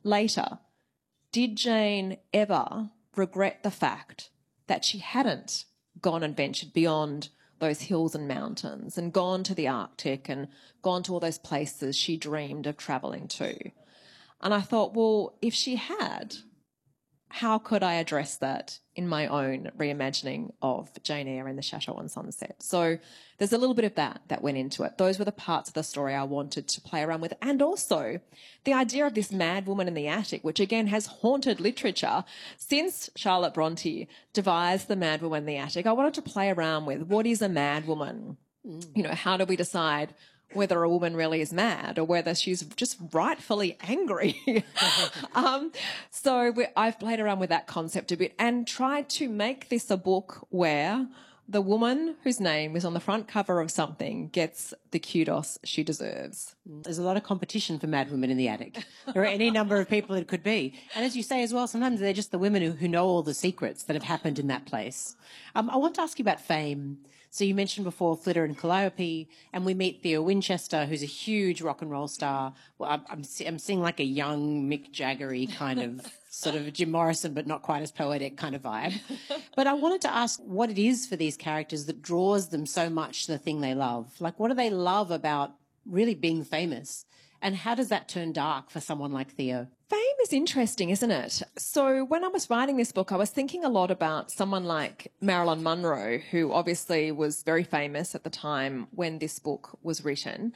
later, did Jane ever regret the fact that she hadn't gone and ventured beyond those hills and mountains and gone to the Arctic and gone to all those places she dreamed of travelling to? And I thought, well, if she had, how could I address that in my own reimagining of Jane Eyre and the Chateau on Sunset? So there's a little bit of that went into it. Those were the parts of the story I wanted to play around with. And also the idea of this mad woman in the attic, which again has haunted literature since Charlotte Bronte devised the mad woman in the attic. I wanted to play around with what is a mad woman? You know, how do we decide whether a woman really is mad or whether she's just rightfully angry? I've played around with that concept a bit and tried to make this a book where the woman whose name is on the front cover of something gets the kudos she deserves. There's a lot of competition for mad women in the attic. There are any number of people it could be. And as you say as well, sometimes they're just the women who know all the secrets that have happened in that place. I want to ask you about fame. So you mentioned before Flitter and Calliope, and we meet Theo Winchester, who's a huge rock and roll star. Well, I'm seeing like a young Mick Jagger-y kind of sort of Jim Morrison, but not quite as poetic kind of vibe. But I wanted to ask what it is for these characters that draws them so much to the thing they love. Like, what do they love about really being famous? And how does that turn dark for someone like Theo? Fame is interesting, isn't it? So when I was writing this book, I was thinking a lot about someone like Marilyn Monroe, who obviously was very famous at the time when this book was written.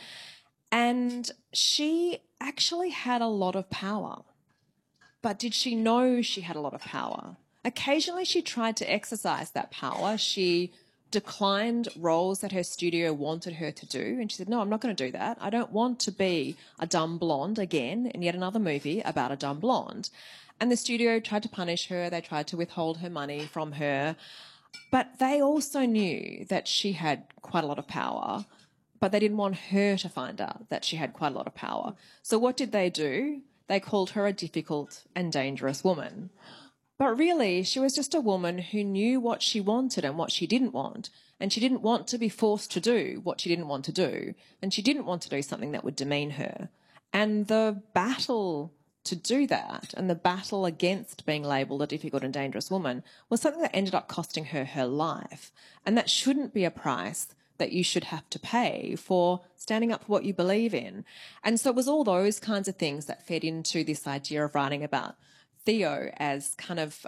And she actually had a lot of power. But did she know she had a lot of power? Occasionally she tried to exercise that power. She declined roles that her studio wanted her to do. And she said, no, I'm not going to do that. I don't want to be a dumb blonde again in yet another movie about a dumb blonde. And the studio tried to punish her. They tried to withhold her money from her. But they also knew that she had quite a lot of power, but they didn't want her to find out that she had quite a lot of power. So what did they do? They called her a difficult and dangerous woman. But really, she was just a woman who knew what she wanted and what she didn't want. And she didn't want to be forced to do what she didn't want to do. And she didn't want to do something that would demean her. And the battle to do that and the battle against being labelled a difficult and dangerous woman was something that ended up costing her her life. And that shouldn't be a price that you should have to pay for standing up for what you believe in. And so it was all those kinds of things that fed into this idea of writing about Theo as kind of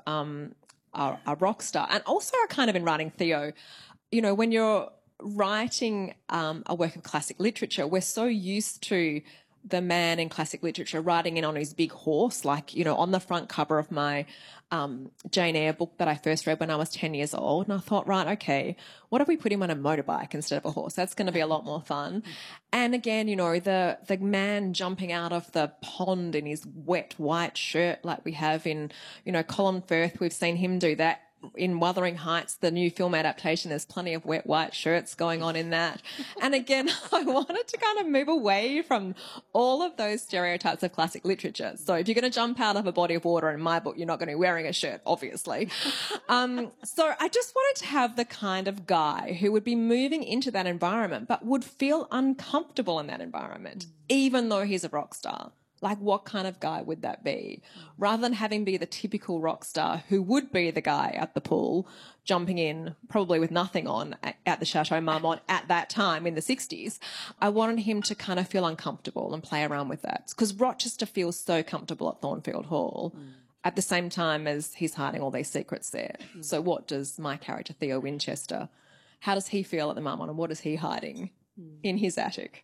a rock star. And also kind of in writing Theo, you know, when you're writing a work of classic literature, we're so used to the man in classic literature riding in on his big horse, like, you know, on the front cover of my Jane Eyre book that I first read when I was 10 years old. And I thought, right, okay, what if we put him on a motorbike instead of a horse? That's going to be a lot more fun. And again, you know, the man jumping out of the pond in his wet white shirt like we have in, you know, Colin Firth, we've seen him do that. In Wuthering Heights, the new film adaptation, there's plenty of wet white shirts going on in that. And again, I wanted to kind of move away from all of those stereotypes of classic literature. So if you're going to jump out of a body of water in my book, you're not going to be wearing a shirt, obviously. So I just wanted to have the kind of guy who would be moving into that environment but would feel uncomfortable in that environment, even though he's a rock star. Like, what kind of guy would that be? Rather than having be the typical rock star who would be the guy at the pool, jumping in, probably with nothing on, at the Chateau Marmont at that time in the 60s, I wanted him to kind of feel uncomfortable and play around with that. Because Rochester feels so comfortable at Thornfield Hall at the same time as he's hiding all these secrets there. So what does my character, Theo Winchester, how does he feel at the Marmont and what is he hiding in his attic?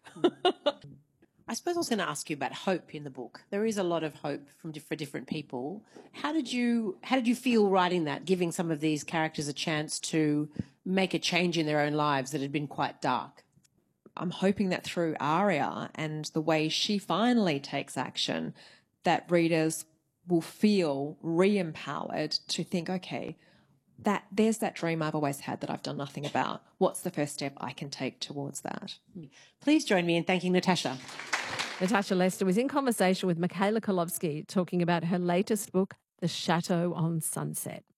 I suppose I was going to ask you about hope in the book. There is a lot of hope for different people. How did you feel writing that, giving some of these characters a chance to make a change in their own lives that had been quite dark? I'm hoping that through Aria and the way she finally takes action, that readers will feel re-empowered to think, okay, that there's that dream I've always had that I've done nothing about. What's the first step I can take towards that? Please join me in thanking Natasha. Natasha Lester was in conversation with Michaela Kolovsky talking about her latest book, The Chateau on Sunset.